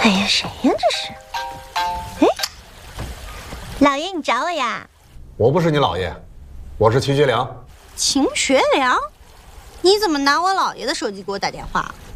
哎呀，谁呀这是？哎，老爷，你找我呀？ 我不是你老爷，我是秦学良。 秦学良，你怎么拿我老爷的手机给我打电话？